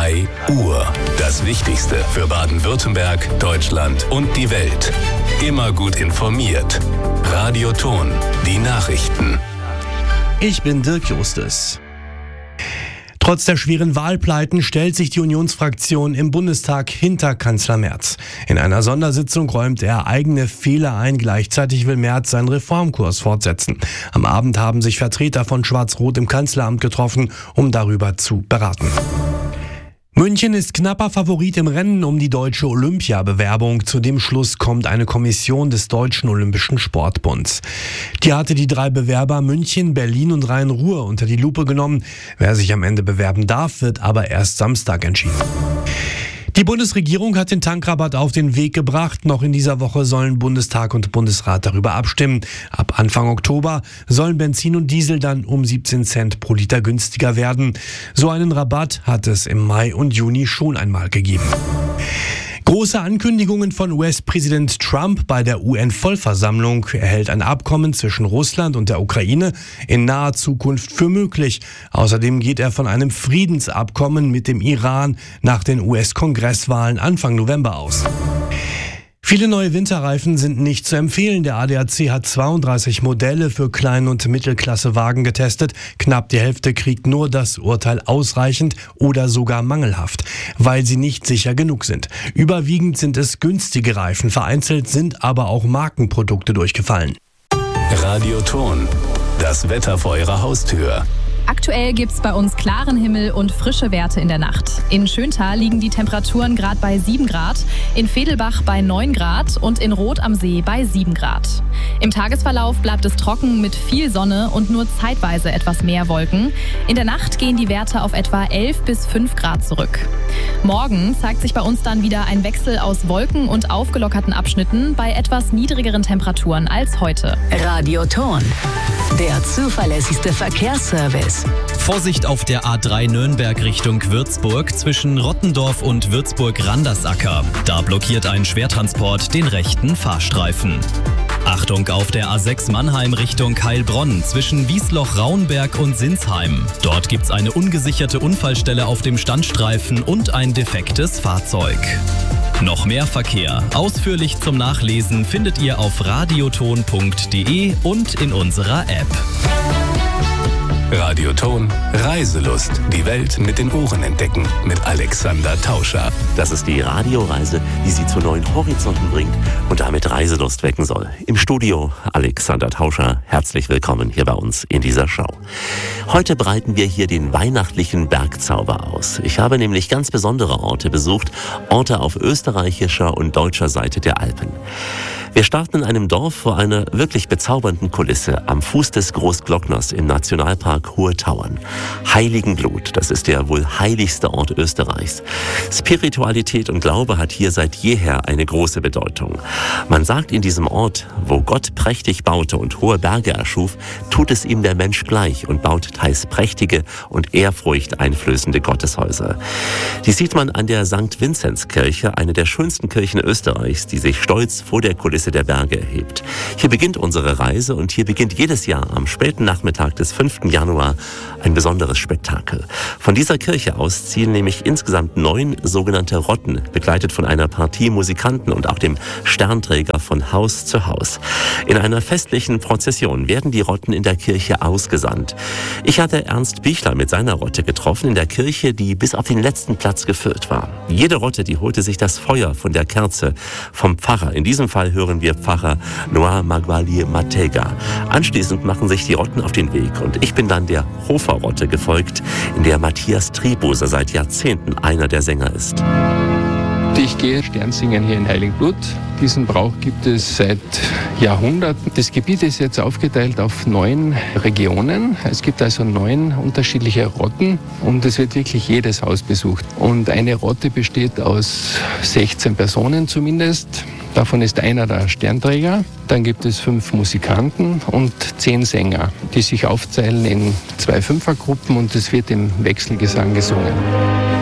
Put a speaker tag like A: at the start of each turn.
A: 3 Uhr. Das Wichtigste für Baden-Württemberg, Deutschland und die Welt. Immer gut informiert. Radio Thon, die Nachrichten.
B: Ich bin Dirk Justus. Trotz der schweren Wahlpleiten stellt sich die Unionsfraktion im Bundestag hinter Kanzler Merz. In einer Sondersitzung räumt er eigene Fehler ein. Gleichzeitig will Merz seinen Reformkurs fortsetzen. Am Abend haben sich Vertreter von Schwarz-Rot im Kanzleramt getroffen, um darüber zu beraten. München ist knapper Favorit im Rennen um die deutsche Olympiabewerbung. Zu dem Schluss kommt eine Kommission des Deutschen Olympischen Sportbunds. Die hatte die 3 Bewerber München, Berlin und Rhein-Ruhr unter die Lupe genommen. Wer sich am Ende bewerben darf, wird aber erst Samstag entschieden. Die Bundesregierung hat den Tankrabatt auf den Weg gebracht. Noch in dieser Woche sollen Bundestag und Bundesrat darüber abstimmen. Ab Anfang Oktober sollen Benzin und Diesel dann um 17 Cent pro Liter günstiger werden. So einen Rabatt hat es im Mai und Juni schon einmal gegeben. Große Ankündigungen von US-Präsident Trump bei der UN-Vollversammlung. Er hält ein Abkommen zwischen Russland und der Ukraine in naher Zukunft für möglich. Außerdem geht er von einem Friedensabkommen mit dem Iran nach den US-Kongresswahlen Anfang November aus. Viele neue Winterreifen sind nicht zu empfehlen. Der ADAC hat 32 Modelle für Klein- und Mittelklassewagen getestet. Knapp die Hälfte kriegt nur das Urteil ausreichend oder sogar mangelhaft, weil sie nicht sicher genug sind. Überwiegend sind es günstige Reifen, vereinzelt sind aber auch Markenprodukte durchgefallen.
A: Radio Thon, das Wetter vor Ihrer Haustür.
C: Aktuell gibt's bei uns klaren Himmel und frische Werte in der Nacht. In Schöntal liegen die Temperaturen gerade bei 7 Grad, in Vedelbach bei 9 Grad und in Roth am See bei 7 Grad. Im Tagesverlauf bleibt es trocken mit viel Sonne und nur zeitweise etwas mehr Wolken. In der Nacht gehen die Werte auf etwa 11 bis 5 Grad zurück. Morgen zeigt sich bei uns dann wieder ein Wechsel aus Wolken und aufgelockerten Abschnitten bei etwas niedrigeren Temperaturen als heute.
D: Radio Thon, der zuverlässigste Verkehrsservice.
E: Vorsicht auf der A3 Nürnberg Richtung Würzburg zwischen Rottendorf und Würzburg-Randersacker. Da blockiert ein Schwertransport den rechten Fahrstreifen. Achtung auf der A6 Mannheim Richtung Heilbronn zwischen Wiesloch-Raunberg und Sinsheim. Dort gibt's eine ungesicherte Unfallstelle auf dem Standstreifen und ein defektes Fahrzeug. Noch mehr Verkehr, ausführlich zum Nachlesen, findet ihr auf radioton.de und in unserer App.
A: Radio Thon, Reiselust. Die Welt mit den Ohren entdecken. Mit Alexander Tauscher.
F: Das ist die Radioreise, die Sie zu neuen Horizonten bringt und damit Reiselust wecken soll. Im Studio Alexander Tauscher. Herzlich willkommen hier bei uns in dieser Show. Heute breiten wir hier den weihnachtlichen Bergzauber aus. Ich habe nämlich ganz besondere Orte besucht. Orte auf österreichischer und deutscher Seite der Alpen. Wir starten in einem Dorf vor einer wirklich bezaubernden Kulisse am Fuß des Großglockners im Nationalpark Hohe Tauern. Heiligenblut, das ist der wohl heiligste Ort Österreichs. Spiritualität und Glaube hat hier seit jeher eine große Bedeutung. Man sagt in diesem Ort, wo Gott prächtig baute und hohe Berge erschuf, tut es ihm der Mensch gleich und baut teils prächtige und ehrfurchteinflößende Gotteshäuser. Die sieht man an der St. Vinzenzkirche, eine der schönsten Kirchen Österreichs, die sich stolz vor der Kulisse der Berge erhebt. Hier beginnt unsere Reise und hier beginnt jedes Jahr am späten Nachmittag des 5. Januar ein besonderes Spektakel. Von dieser Kirche aus ziehen nämlich insgesamt 9 sogenannte Rotten, begleitet von einer Partie Musikanten und auch dem Sternträger von Haus zu Haus. In einer festlichen Prozession werden die Rotten in der Kirche ausgesandt. Ich hatte Ernst Bichler mit seiner Rotte getroffen in der Kirche, die bis auf den letzten Platz gefüllt war. Jede Rotte, die holte sich das Feuer von der Kerze vom Pfarrer. In diesem Fall hören wir Pfarrer Noah Magwali Matega. Anschließend machen sich die Rotten auf den Weg und ich bin dann der Hofer-Rotte gefolgt, in der Matthias Tribose seit Jahrzehnten einer der Sänger ist.
G: Ich gehe Sternsingen hier in Heiligenblut. Diesen Brauch gibt es seit Jahrhunderten. Das Gebiet ist jetzt aufgeteilt auf 9 Regionen. Es gibt also 9 unterschiedliche Rotten und es wird wirklich jedes Haus besucht. Und eine Rotte besteht aus 16 Personen zumindest. Davon ist einer der Sternträger. Dann gibt es 5 Musikanten und 10 Sänger, die sich aufteilen in 2 Fünfergruppen und es wird im Wechselgesang gesungen.